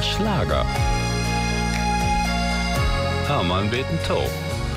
Schlager. Hermann beten Tau.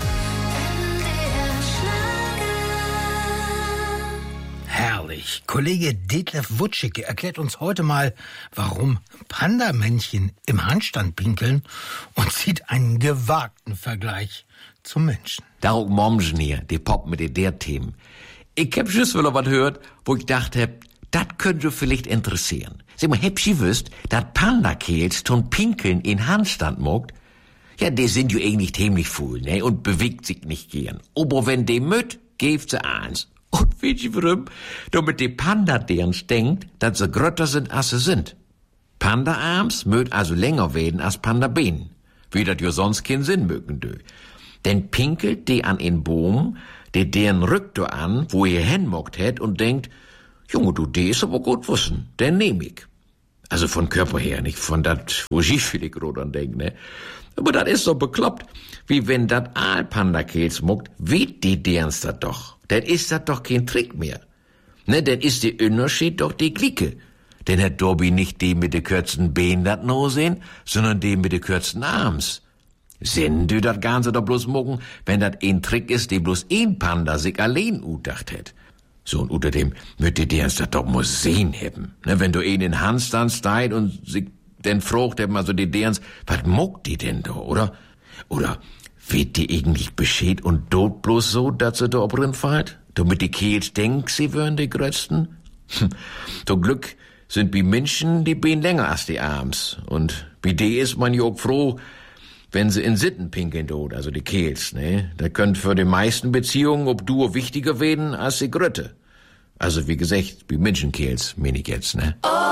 Herrlich. Kollege Detlef Wutschicke erklärt uns heute mal, warum Pandamännchen im Handstand pinkeln und zieht einen gewagten Vergleich zum Menschen. Darum Mommsen hier, die Pop mit der Themen. Ich hab schon wieder was gehört, wo ich dachte, das könnte vielleicht interessieren. Sag mal, habt ihr gewusst, dass Pandakels tun Pinkeln in Handstand mogt? Ja, die sind ja eigentlich ziemlich faul, ne, und bewegt sich nicht gern. Aber wenn die müt, geeft sie eins. Und wisst ihr warum? Damit die Panda deren denkt, dass sie grötter sind, als sie sind. Panda-Arms mögt also länger werden als Panda-Beinen. Wie das ja sonst keinen Sinn mögen dö. Denn pinkelt die an en Boom, deren rückt an, wo ihr hinmockt hätt und denkt, Junge, du, die ist aber gut wissen, den nehm ich. Also von Körper her, nicht von dat, wo ich vielleicht grad an denk, ne? Aber dat is so bekloppt, wie wenn dat Aalpandakels muckt, weht die derens dat doch. Dann ist dat doch kein Trick mehr. Ne, dann ist die Unterschied doch die Glicke. Denn hat Dobby nicht die mit de kürzen Beinen dat no sehen, sondern die mit de kürzen Arms. Sinn du dat Ganze doch bloß mucken, wenn dat ein Trick ist, die bloß ein Panda sich allein udacht hätt. So, und unter dem müsst ihr derens dat doch muss sehen haben. Ne, wenn du ihn in Handstand steit und sich denn frucht haben, also die derens, was muckt die denn da, oder? Oder wird die eigentlich beschäd und dort bloß so, dass sie da obrin fällt? Damit die Kehls denkt, sie wären die Größten? Zum Glück sind wie Menschen die Beine länger als die Arms. Und wie die ist man ja auch froh, wenn sie in Sitten pinkeln dort, also die Kehls, ne? Da könnt für die meisten Beziehungen ob du wichtiger werden als die Grötte. Also wie gesagt, wie Menschenkehls, meine ich jetzt, ne?